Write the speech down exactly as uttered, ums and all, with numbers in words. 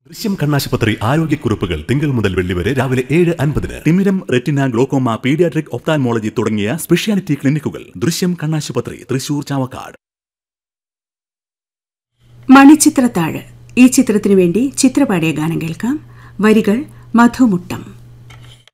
ദൃശ്യം കണ്ണാശുപത്രി ആരോഗ്യക്കുറിപ്പുകൾ തിങ്കൾ മുതൽ വെള്ളി വരെ രാവിലെ ഏഴ് അൻപതിന്. തിമിരം, റെറ്റിന, ഗ്ലോക്കോമ, പീഡിയാട്രിക്, ഒപ്താൽമോളജി തുടങ്ങിയ സ്പെഷ്യാലിറ്റി ക്ലിനിക്കുകൾ. ദൃശ്യം കണ്ണാശുപത്രി, തൃശൂർ, ചാവക്കാട്. മണിച്ചിത്രത്താഴ് ഈ ചിത്രത്തിനു വേണ്ടി ചിത്രപാടിയ ഗാനം കേൾക്കാം. വരികൾ മധുമുട്ടം.